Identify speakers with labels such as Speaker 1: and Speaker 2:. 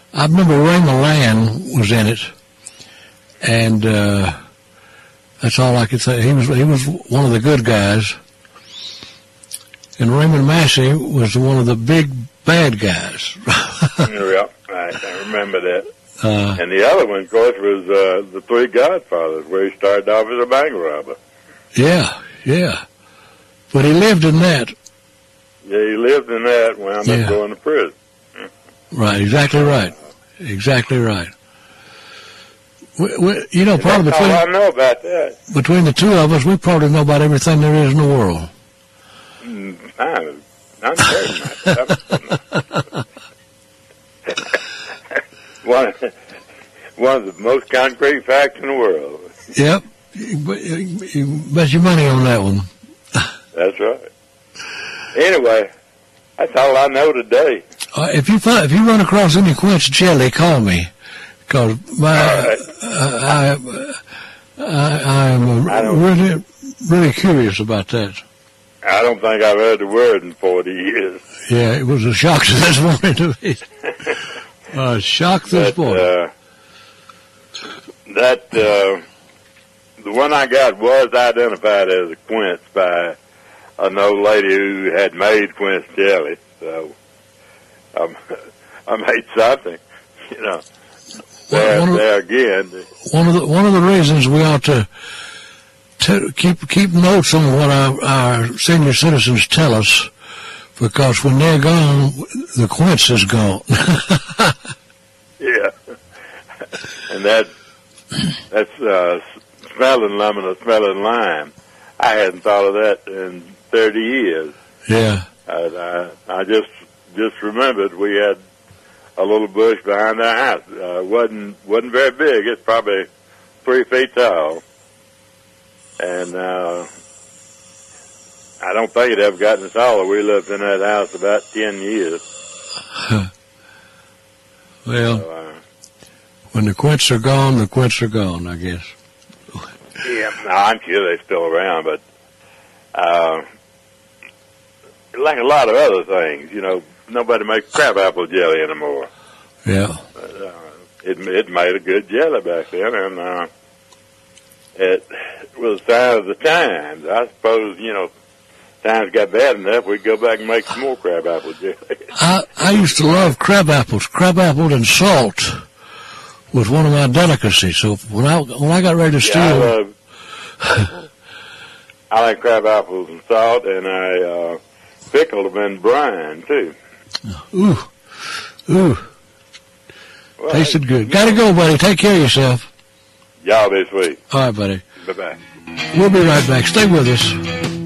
Speaker 1: I remember Raymond Land was in it, and that's all I could say. He was one of the good guys, and Raymond Massey was one of the big bad guys.
Speaker 2: Yeah, I remember that. And the other one, of course, was The Three Godfathers, where he started off as a bank robber.
Speaker 1: Yeah. But he lived in that.
Speaker 2: Yeah, he lived in that, wound up going to prison.
Speaker 1: Right, exactly right. You know, probably
Speaker 2: all I know about that.
Speaker 1: Between the two of us, we probably know about everything there is in the world.
Speaker 2: Not very much. One of the most concrete facts in the world.
Speaker 1: Yep. You bet your money on that one.
Speaker 2: That's right. Anyway, that's all I know today.
Speaker 1: If you run across any Quince jelly, call me, because I'm really curious about that.
Speaker 2: I don't think I've heard the word in 40 years.
Speaker 1: Yeah, it was a shock to this morning to me. A shock this morning.
Speaker 2: The one I got was identified as a quince by an old lady who had made quince jelly. So I made something, you know. There again.
Speaker 1: One of the reasons we ought to keep notes on what our senior citizens tell us, because when they're gone, the quince is gone.
Speaker 2: Yeah, and that's smelling lemon or smelling lime. I hadn't thought of that in 30 years.
Speaker 1: Yeah.
Speaker 2: I just remembered we had a little bush behind our house. Wasn't very big. It's probably 3 feet tall. And I don't think it ever got any taller. We lived in that house about 10 years.
Speaker 1: Well, so, when the quince are gone, the quince are gone, I guess.
Speaker 2: Yeah, no, I'm sure they're still around, but like a lot of other things, you know, nobody makes crabapple jelly anymore.
Speaker 1: Yeah.
Speaker 2: But, it made a good jelly back then, and it was a sign of the times. I suppose, you know, times got bad enough, we'd go back and make some more crabapple jelly.
Speaker 1: I used to love crabapples. Crabapple and salt was one of my delicacies. So when I got ready to steal,
Speaker 2: I like crabapples and salt, and I pickled them in brine too.
Speaker 1: Ooh. Well, tasted good. Gotta go, buddy. Take care of yourself.
Speaker 2: Y'all this week.
Speaker 1: All right, buddy.
Speaker 2: Bye-bye.
Speaker 1: We'll be right back. Stay with us.